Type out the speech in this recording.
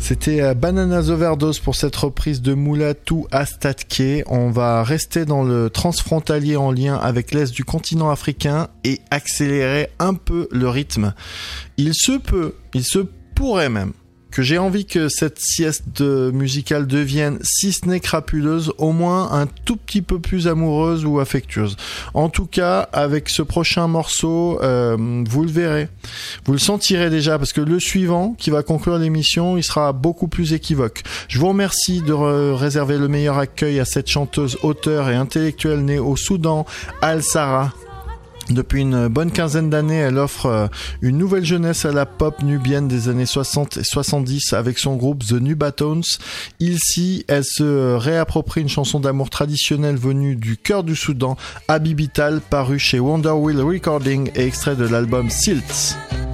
C'était Bananas Overdose pour cette reprise de Mulatu Astatke. On va rester dans le transfrontalier en lien avec l'est du continent africain et accélérer un peu le rythme. Il se pourrait même que j'ai envie que cette sieste musicale devienne, si ce n'est crapuleuse, au moins un tout petit peu plus amoureuse ou affectueuse. En tout cas, avec ce prochain morceau, vous le verrez. Vous le sentirez déjà, parce que le suivant, qui va conclure l'émission, il sera beaucoup plus équivoque. Je vous remercie de réserver le meilleur accueil à cette chanteuse, auteure et intellectuelle née au Soudan, Al-Sara. Depuis une bonne quinzaine d'années, elle offre une nouvelle jeunesse à la pop nubienne des années 60 et 70 avec son groupe The Nubatones. Ici, elle se réapproprie une chanson d'amour traditionnelle venue du cœur du Soudan, Habibital, paru chez Wonderwheel Recording et extrait de l'album Silts.